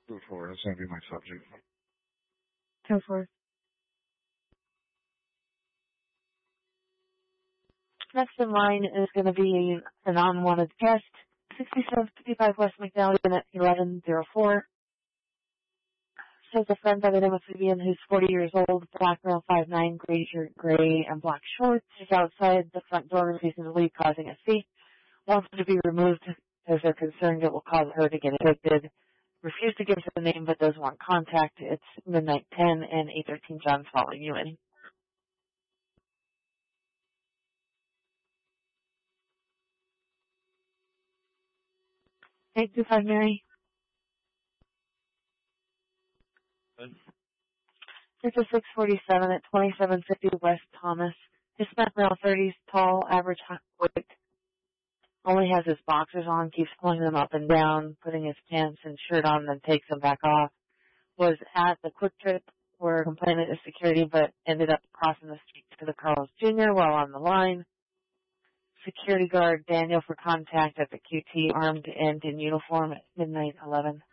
Go for it. That's going to be my subject. Go for it. Next in line is going to be an unwanted guest, 6755 West McDowell, Unit 1104. Says a friend by the name of Vivian, who's 40 years old, black male, 5'9", gray shirt, gray and black shorts. She's outside the front door, refusing to leave, causing a fee. Wants it to be removed as they're concerned it will cause her to get evicted. Refused to give us the name, but does want contact. It's midnight 10 and 813 John's following you in. 825 Mary. This is 647 at 2750 West Thomas. Hispanic male, 30s, tall, average weight. Only has his boxers on, keeps pulling them up and down, putting his pants and shirt on, then takes them back off. Was at the Quick Trip where complaining to security, but ended up crossing the street to the Carlos Jr. while on the line. Security guard Daniel for contact at the QT, armed and in uniform at midnight 11.